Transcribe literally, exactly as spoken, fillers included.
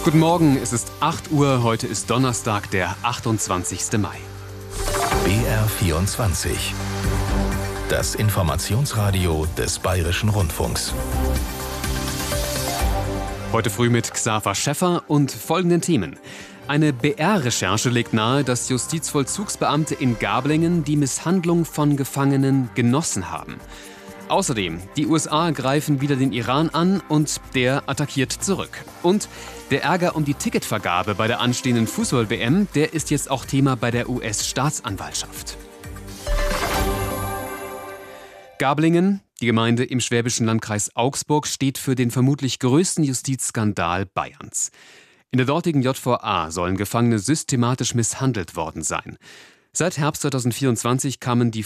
Guten Morgen, es ist acht Uhr, heute ist Donnerstag, der achtundzwanzigste Mai. B R vierundzwanzig. Das Informationsradio des Bayerischen Rundfunks. Heute früh mit Xaver Schäffer und folgenden Themen. Eine B R-Recherche legt nahe, dass Justizvollzugsbeamte in Gablingen die Misshandlung von Gefangenen genossen haben. Außerdem, die U S A greifen wieder den Iran an und der attackiert zurück. Und der Ärger um die Ticketvergabe bei der anstehenden Fußball-W M, der ist jetzt auch Thema bei der U S-Staatsanwaltschaft. Gablingen, die Gemeinde im schwäbischen Landkreis Augsburg, steht für den vermutlich größten Justizskandal Bayerns. In der dortigen J V A sollen Gefangene systematisch misshandelt worden sein. Seit Herbst zweitausendvierundzwanzig kamen die